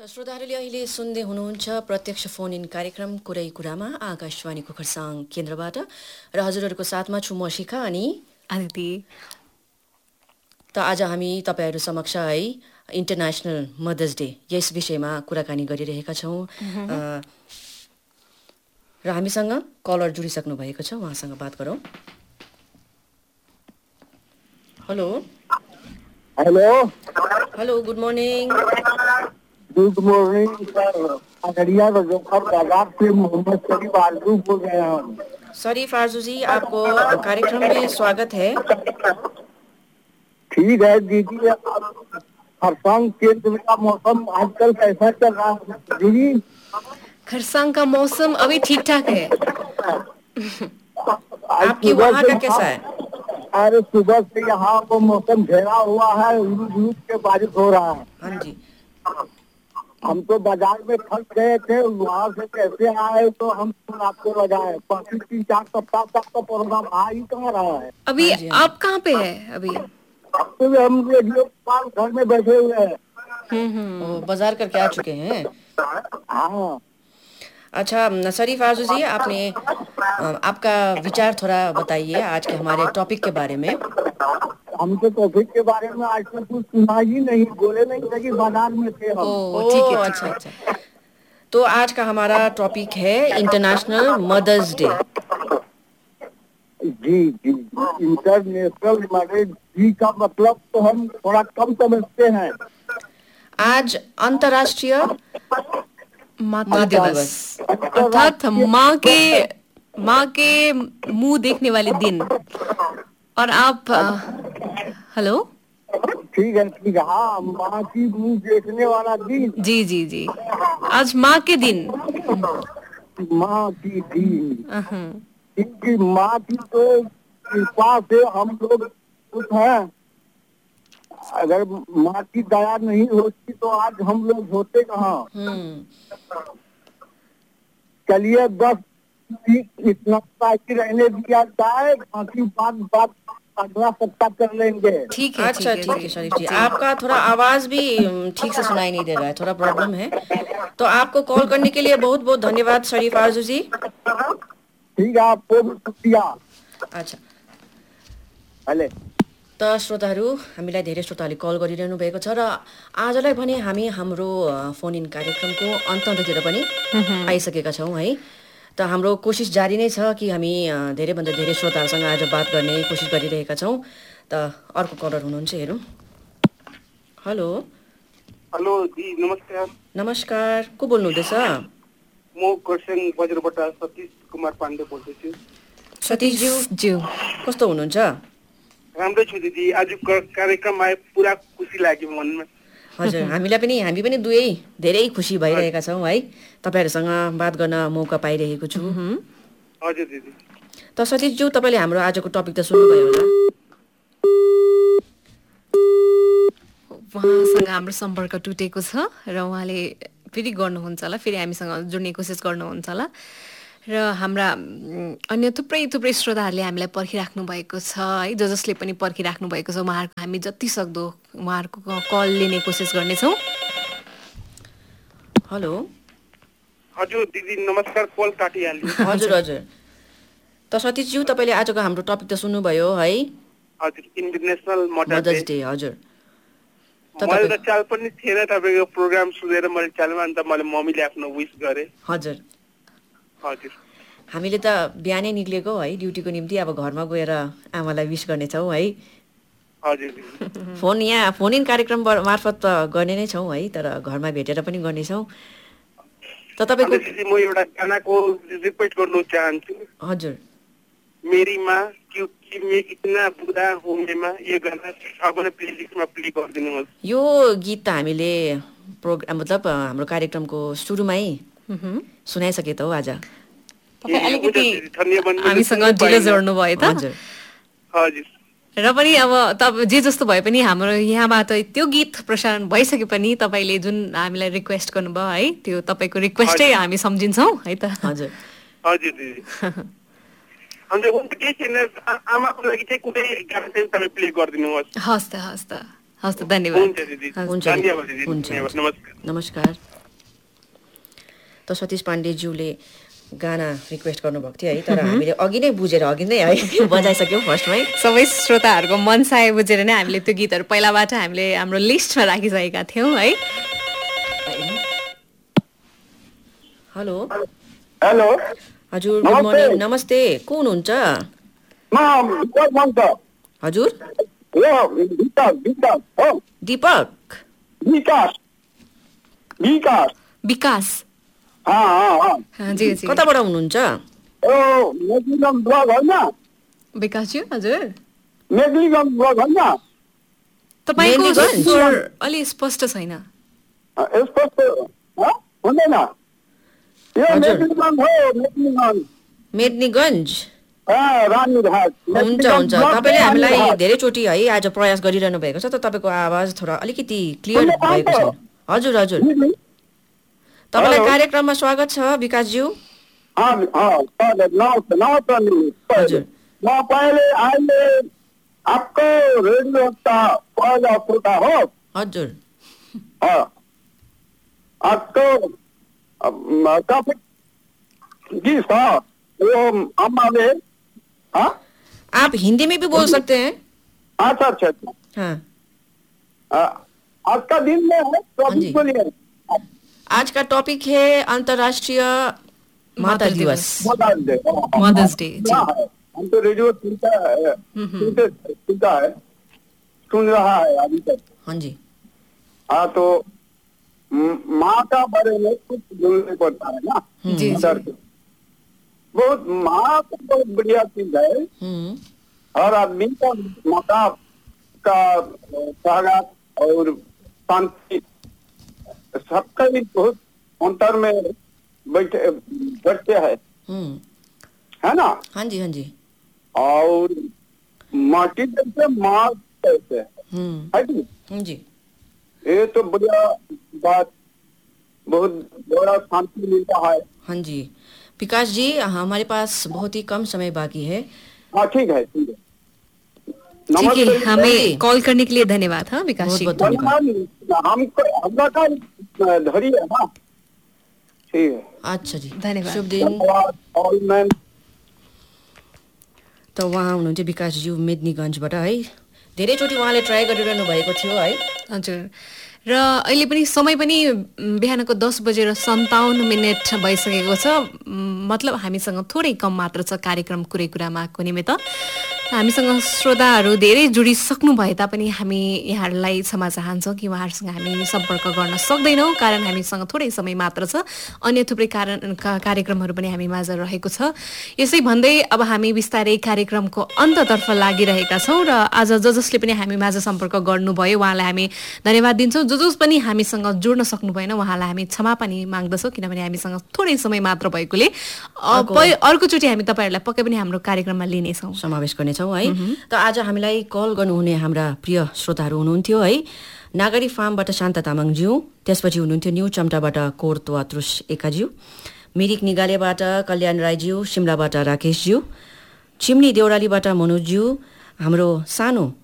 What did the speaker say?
श्रोताहरूले अहिले सुन्दै हुनुहुन्छ प्रत्यक्ष फोन इन कार्यक्रम कुरै कुरामा आकाशवाणीको खरसाङ केन्द्रबाट र हजुरहरूको साथमा छु म शिखा अनि आदिति। त आज हामी तपाईहरू समक्ष है इन्टरनेसनल मदर्स डे यस विषयमा कुराकानी गरिरहेका छौँ र हामीसँग कलर जुडिसक्नु भएको छ, उहाँसँग बात गरौँ। Hello hello hello, good morning. Good morning sir, Agaria बाजार से मोहम्मद शरीफ आरजू बोल रहे हैं हम। शरीफ आरजू जी, आपको कार्यक्रम में स्वागत है। ठीक है दीदी, खरसांग केंद्र का मौसम आजकल कैसा चल रहा है दीदी? खरसांग का मौसम अभी ठीक ठाक है। आपकी वहाँ का कैसा है? अरे सुबह से यहाँ को मौसम घेरा हुआ है, रूप के बारिश हो रहा है। हाँ जी, हम तो बाजार में फंस गए थे, वहाँ से कैसे आए तो हम आपको लगाए। 3-4 सप्ताह तक तो प्रोग्राम आ ही कहाँ रहा है। अभी हाँ जी, हाँ आप कहाँ पे है अभी? अब तो हम रेडियो पास घर में बैठे हुए हैं। वो बाजार करके आ चुके हैं। हाँ अच्छा शरीफ आरजू जी, आपने आपका विचार थोड़ा बताइए आज के हमारे टॉपिक के बारे में। हम तो टॉपिक के बारे में आज तक कुछ सुना ही नहीं, बोले नहीं थे कि बाजार में थे हम। ठीक है, अच्छा अच्छा। तो आज का हमारा टॉपिक है इंटरनेशनल मदर्स डे। जी जी, इंटरनेशनल मदर्स डे का मतलब तो हम थोड़ा कम समझते हैं। आज अंतर्राष्ट्रीय मातृ दिवस, अर्थात माँ के मुंह देखने वाले दिन। और आप हेलो, ठीक है, हाँ, माँ की मुंह देखने वाला दिन। जी जी जी, आज माँ के दिन। माँ की दिन, क्योंकि माँ की तो कृपा से हम लोग कुछ हैं। अगर माँ की दया नहीं होती तो आज हम लोग होते कहाँ। चलिए बस इतना बाकी रहने दिया जाए, बाकी बात अगला सप्ताह कर लेंगे। ठीक है, अच्छा ठीक है शरीफ जी, आपका थोड़ा आवाज भी ठीक से सुनाई नहीं दे रहा है, थोड़ा प्रॉब्लम है। तो आपको कॉल करने के लिए बहुत बहुत धन्यवाद शरीफ आरजू जी। ठीक है, आपको भी शुक्रिया। अच्छा, भले। त श्रोताहरू, हामीलाई धेरै श्रोताहरूले कल गरिरहनु भएको छ र आजलाई भने हामी हाम्रो फोन इन कार्यक्रमको अन्ततिर पनि आइसकेका छौँ है। त हाम्रो कोसिस जारी नै छ कि हामी धेरैभन्दा धेरै श्रोताहरूसँग आज बात गर्ने कोसिस गरिरहेका छौँ। त अर्को कलर हुनुहुन्छ, हेरौँ। हेलो हेलो जी, नमस्कार। नमस्कार, को बोल्नु हुँदैछ? म खरसाङ बजारबाट सतीश कुमार पाण्डे बोल्दैछु। सतीश ज्यू, कस्तो हुनुहुन्छ? राम्रै छु दिदी, आज कार्यक्रम आए पुरा खुसी लाग्यो मनमा। हजुर, हामी पनि दुवै धेरै खुसी भइरहेका छौँ है, तपाईँहरूसँग बात गर्न मौका पाइरहेको छु। हजुर दिदी। त सतीशज्यू, तपाईँले हाम्रो आजको टपिक त सुन्नुभयो होला। उहाँसँग हाम्रो सम्पर्क टुटेको छ र उहाँले फेरि गर्नुहुन्छ होला, फेरि हामीसँग जोड्ने कोसिस गर्नुहुन्छ होला। र हाम्रा अन्य थुप्रै श्रोताहरूले हामीलाई पर्खिराख्नु भएको छ है, जसले पनि पर्खिराख्नु भएको छ, उहाँहरूको हामी जति सक्दो उहाँहरूको कल लिने कोसिस गर्नेछौँ। हेलो हजुर दिदी, नमस्कार। कल काटिहाल्यो। हजुर हजुर। त सतीशज्यू, तपाईँले आजको हाम्रो टपिक त सुन्नुभयो है? हजुर, इन्टरनेसनल मदर्स डे। हजुर, मैले त चाल पनि थिएन तपाईँको प्रोग्राम सुनेर, मैले चालमा अन्त मैले मम्मीले आफ्नो विश गरे। हजुर हजुर, हामीले त बिहानै निक्लेको है ड्युटीको निम्ति, अब घरमा गएर आमालाई विश गर्नेछौँ है। हजुर, फोन इन कार्यक्रम मार्फत त गर्ने नै छौँ है, तर घरमा भेटेर पनि गर्नेछौँ। त तपाईँको म एउटा गानाको रिक्वेस्ट गर्नु चाहन्छु। हजुर, मेरी माँ क्योंकि मैं इतना बुरा हूँ मेमा, यो गाना अपने प्लेलिस्टमा प्ले गरिदिनुहोस्। यो गीत त हामीले मतलब हाम्रो कार्यक्रमको सुरुमै सुनाइसके त हो आज। अलिकति हामीसँग ढिलो जोड्नु भयो त। हजुर, र पनि अब जे जस्तो भए पनि हाम्रो यहाँबाट त्यो गीत प्रसारण भइसके पनि तपाईँले जुन हामीलाई रिक्वेस्ट गर्नुभयो है, त्यो तपाईँको रिक्वेस्टै हामी सम्झिन्छौँ है त। हजुर हजुर दिदी। अन्त केही छैन, आमाको लागि चाहिँ कुनै गाना चाहिँ तपाईँ प्ले गरिदिनुहोस्। हस् त हस् त धन्यवाद हुन्छ दिदी हुन्छ धन्यवाद दिदी हुन्छ धन्यवाद नमस्कार नमस्कार त सतीश पाण्डेज्यूले गाना रिक्वेस्ट गर्नुभएको थियो है तर हामीले अघि नै बुझेर अघि नै है बजाइसक्यौँ फर्स्टमै सबै श्रोताहरूको मनसाय बुझेर नै हामीले त्यो गीतहरू पहिलाबाट हामीले हाम्रो लिस्टमा राखिसकेका थियौँ है हेलो हेलो हजुर गुड मर्निङ नमस्ते को हुनुहुन्छ हजुर दीपक विकास जी जी कताबाट हुनुहुन्छ विकासज्यू हजुर तपाईँको मेहन्दीगञ्ज? स्वर अलि स्पष्ट छैन हुँदैन मेदनीगञ्ज रानीघाट हुन्छ हुन्छ तपाईँले हामीलाई धेरैचोटि है आज प्रयास गरिरहनु भएको छ त तपाईँको आवाज थोडा अलिकति क्लियर भएको छैन हजुर हजुर तपाईँलाई कार्यक्रममा स्वागत छ विकासज्यू हजुर मैं पहले आइए आपको रेडियो का पहला श्रोता हो हजुर आपको काफी जी सर वो हमारे आप हिंदी में भी बोल सकते हैं अच्छा अच्छा अच्छा हाँ आज का दिन में है तो हाँ जी। अभी बोलिए आज का टॉपिक है अंतर्राष्ट्रीय माता दिवस मदर्स डे जी हम तो रेडियो सुनता है सुन रहा है अभी तक हाँ जी हाँ तो माँ का बारे में कुछ बोलने पड़ता है ना जी मदर को। बहुत माँ तो बहुत बढ़िया चीज है हर आदमी का माता का स्वागत और शांति सबका भी बहुत अंतर में बैठते हैं है ना हाँ जी हाँ जी और माटी जैसे माँ कैसे है कि हाँ जी ये तो बढ़िया बात बहुत बड़ा शांति मिलता है हाँ जी विकास जी हमारे पास बहुत ही कम समय बाकी है हाँ ठीक है ठीक है ठीक है नमस्ते। हमें कॉल करने के लिए धन्यवाद हाँ विकास जी बहुत धन्यवाद हमको हमरा का धरी है ना ठीक है अच्छा जी धन्यवाद। शुभ दिन धन्यवाद और मैं त उहाँ हुनुहुन्छ विकासज्यू मेदनीगञ्जबाट है धेरैचोटि उहाँले ट्राई गरिरहनु भएको थियो है हजुर र अहिले पनि समय पनि बिहानको 10:57 भइसकेको छ मतलब हामीसँग थोरै कम मात्र छ कार्यक्रम कुरै कुरामा को निमित्त हामीसँग श्रोताहरू धेरै जोडिसक्नु भए तापनि हामी यहाँहरूलाई क्षमा चाहन्छौँ कि उहाँहरूसँग हामी सम्पर्क गर्न सक्दैनौँ कारण हामीसँग थोरै समय मात्र छ अन्य थुप्रै कार्यक्रमहरू पनि हामी माझ रहेको छ यसै भन्दै अब हामी बिस्तारै कार्यक्रमको अन्ततर्फ लागिरहेका छौँ र आज जसले पनि हामी माझ सम्पर्क गर्नुभयो उहाँलाई हामी धन्यवाद दिन्छौँ जस पनि हामीसँग जोड्न सक्नु भएन उहाँलाई हामी क्षमा पनि माग्दछौँ किनभने हामीसँग थोरै समय मात्र भएकोले अर्कोचोटि हामी तपाईँहरूलाई पक्कै पनि हाम्रो कार्यक्रममा लिनेछौँ समावेश गर्नेछौँ है त आज हामीलाई कल गर्नुहुने हाम्रा प्रिय श्रोताहरू हुनुहुन्थ्यो है नागरी फार्मबाट शान्ता तामाङज्यू त्यसपछि हुनुहुन्थ्यो न्यू चम्टाबाट कोर त्वात्रुस एकाज्यू मिरिक निगालेबाट कल्याण राईज्यू शिमलाबाट राकेशज्यू चिम्नी देउरालीबाट मनोजज्यू हाम्रो सानो